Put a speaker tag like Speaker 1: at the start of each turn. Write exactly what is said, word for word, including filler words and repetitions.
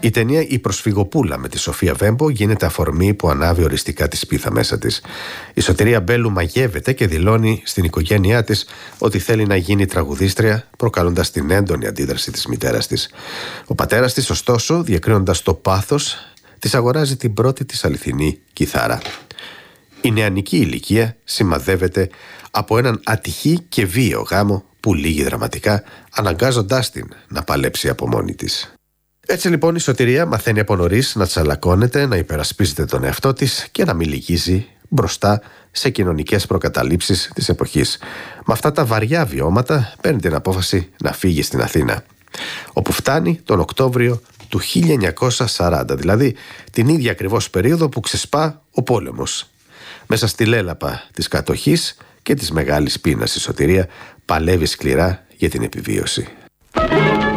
Speaker 1: Η ταινία «Η Προσφυγοπούλα» με τη Σοφία Βέμπο γίνεται αφορμή που ανάβει οριστικά τη σπίθα μέσα της. Η Σωτηρία Μπέλου μαγεύεται και δηλώνει στην οικογένειά της ότι θέλει να γίνει τραγουδίστρια, προκαλώντας την έντονη αντίδραση της μητέρας της. Ο πατέρας της, ωστόσο, διακρίνοντας το πάθος, της αγοράζει την πρώτη της αληθινή κιθάρα. Η νεανική ηλικία σημαδεύεται από έναν ατυχή και βίαιο γάμο που λύγει δραματικά, αναγκάζοντάς την να παλέψει από μόνη της. Έτσι λοιπόν η Σωτηρία μαθαίνει από νωρίς να τσαλακώνεται, να υπερασπίζεται τον εαυτό της και να μην λυγίζει μπροστά σε κοινωνικές προκαταλήψεις της εποχής. Με αυτά τα βαριά βιώματα παίρνει την απόφαση να φύγει στην Αθήνα, όπου φτάνει τον Οκτώβριο του χίλια εννιακόσια σαράντα, δηλαδή την ίδια ακριβώς περίοδο που ξεσπά ο πόλεμος. Μέσα στη λέλαπα της κατοχής και της μεγάλης πείνας η Σωτηρία παλεύει σκληρά για την επιβίωση.